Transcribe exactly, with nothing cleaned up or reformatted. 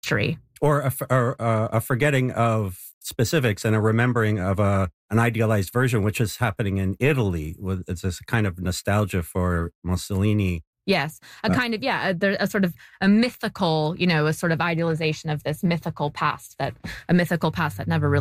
history. Or a, or uh, a forgetting of specifics and a remembering of a an idealized version, which is happening in Italy. With it's this kind of nostalgia for Mussolini. Yes, a Uh, kind of, yeah, a, a sort of a mythical, you know, a sort of idealization of this mythical past that, a mythical past that never really